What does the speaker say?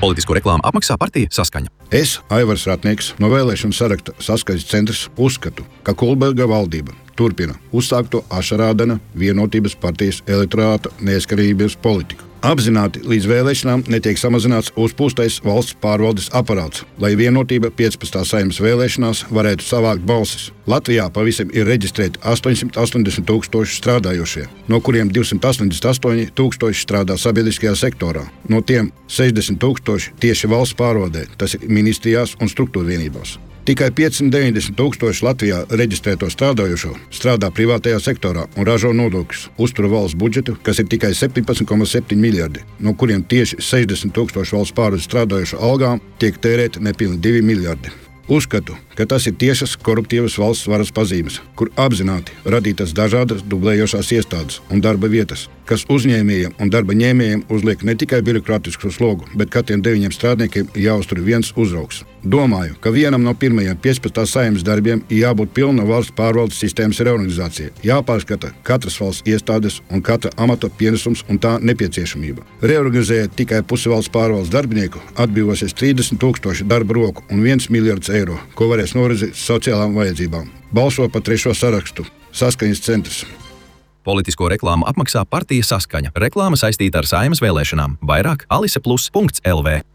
Politisko reklāmu apmaksā partija Saskaņa. Es, Aivars Ratnieks, no vēlēšanu saraksta Saskaņas centrs, uzskatu, ka Kulberga valdība turpina uzsākto Ašarādena Vienotības partijas elektorāta neatkarības politiku. Apzināti līdz vēlēšanām netiek samazināts uzpūstais valsts pārvaldes aparāts, lai Vienotība 15. Saeimas vēlēšanās varētu savākt balsis. Latvijā pavisam ir reģistrēti 880 000 strādājošie, no kuriem 288 000 strādā sabiedriskajā sektorā. No tiem 60 000 tieši valsts pārvaldē, tas ir ministrijās un struktūrvienībās. Tikai 590 000 Latvijā reģistrēto strādājošo strādā privātajā sektorā un ražo nodokļus, uztur valsts budžetu, kas ir tikai 17,7 miljardi, no kuriem tieši 60 000 valsts pārvaldes strādājošo algām tiek tērēti nepilni 2 miljardi. Uzskatu, ka tas ir tiešas koruptīvas valsts varas pazīmes, kur apzināti radītas dažādas dublējošās iestādes un darba vietas, kas uzņēmējiem un darba ņēmējiem uzliek ne tikai birokrātisku slogu, bet katram 9 strādniekiem jāuztur viens uzraugs. Domāju, ka vienam no pirmajiem 15. Saeimas darbiem jābūt pilna valsts pārvaldes sistēmas reorganizācija, jāpārskata katras valsts iestādes un katra amata pienesums un tā nepieciešamība. Reorganizējot tikai pusi valsts pārvaldes darbinieku, atbrīvosies 30 000 darba roku un 1 miljards eiro, ko varēs novirzīt sociālām vajadzībām. Balso par 3. sarakstu. Saskaņas centrs. Politisko reklāmu apmaksā partija Saskaņa. Reklāma saistīta ar Saeimas vēlēšanām. Vairāk aliseplus.lv.